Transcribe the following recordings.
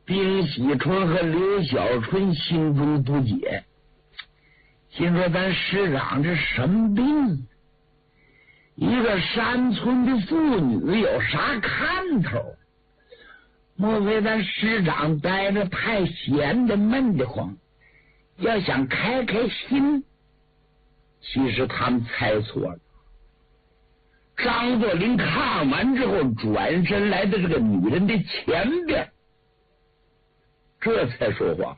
丁喜春和刘小春心中不解，心说咱师长这什么病？一个山村的妇女有啥看头？莫非咱师长待着太闲的闷得慌，要想开开心？其实他们猜错了。张作霖看完之后，转身来到这个女人的前边，这才说话：“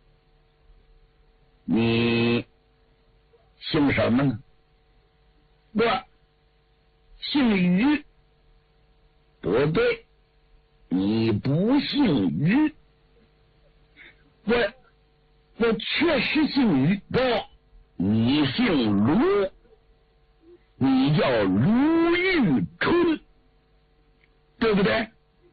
你姓什么呢？”“我姓于。”“不对，你不姓于。”“我确实姓于。”“不，你姓卢。你叫卢玉春，对不对？”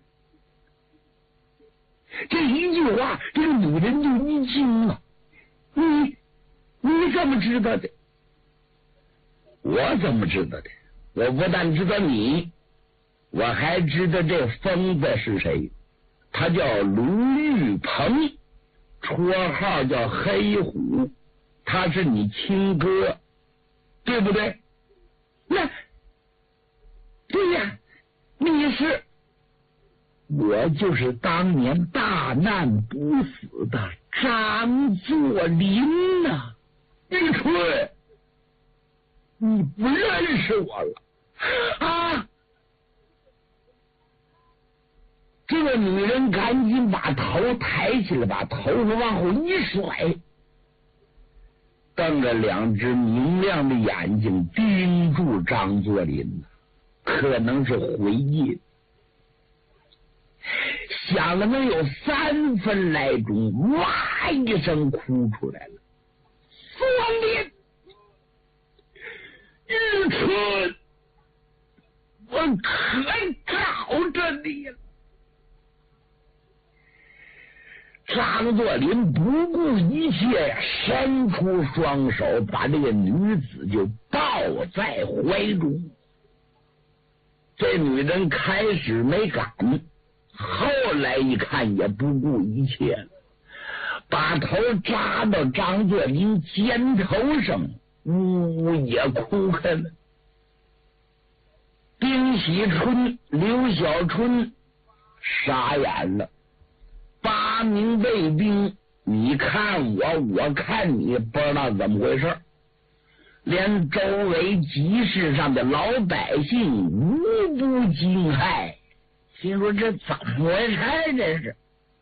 这一句话，这个女人就一惊了。你怎么知道的？”“我怎么知道的？我不但知道你，我还知道这疯子是谁。他叫卢玉鹏，绰号叫黑虎，他是你亲哥，对不对？”“那对呀，你是。”“我就是当年大难不死的张作霖呐。”“玉春，你不认识我了啊？”这个女人赶紧把头抬起来，把头发往后一甩，瞪着两只明亮的眼睛盯住张作霖，可能是回忆，想了能有3分来钟，哇一声哭出来了：“作霖，玉春，我可找着你了！”张作霖不顾一切呀，伸出双手把这个女子就抱在怀中。这女人开始没敢，后来一看也不顾一切了，把头扎到张作霖肩头上，呜呜也哭开了。丁喜春、刘小春傻眼了。8名卫兵，你看我，我看你，不知道怎么回事，连周围集市上的老百姓无不惊骇，心说这怎么回事？这是。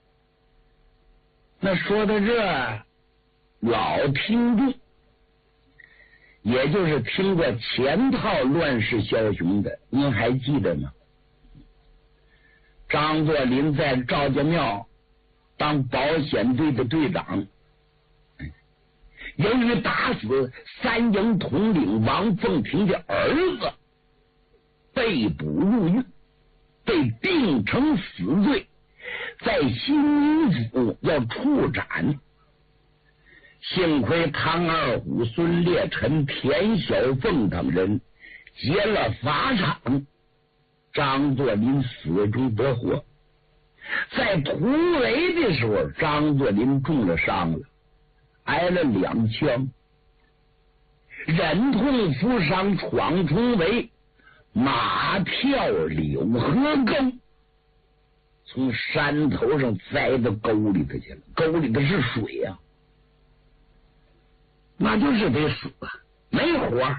那说到这，老听众，也就是听过前套乱世枭雄的，您还记得吗？张作霖在赵家庙当保险队的队长，由于打死3营统领王凤亭的儿子，被捕入狱，被定成死罪，在新宁府要处斩。幸亏唐二虎、孙烈臣、田小凤等人劫了法场，张作霖死中得活。在突围的时候，张作霖中了伤了，挨了2枪，忍痛负伤，闯重围，马跳柳河沟，从山头上栽到沟里头去了。沟里头是水啊，那就是得死啊，没活。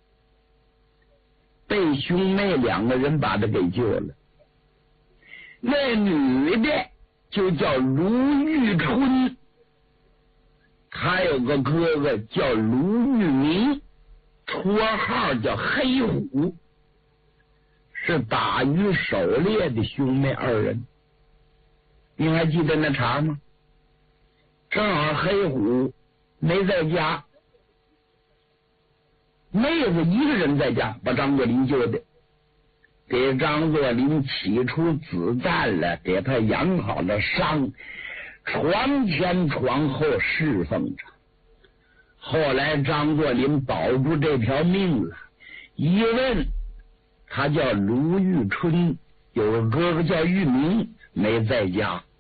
被兄妹2个人把他给救了。那女的就叫卢玉春，她有个哥哥叫卢玉明，绰号叫黑虎，是打鱼狩猎的兄妹2人。你还记得那茬吗？正好黑虎没在家，妹子一个人在家，把张作霖救的，给张作霖起出子弹了，给他养好了伤，床前床后侍奉着。后来张作霖保住这条命了，一问他叫卢玉春，有个哥哥叫玉明，没在家。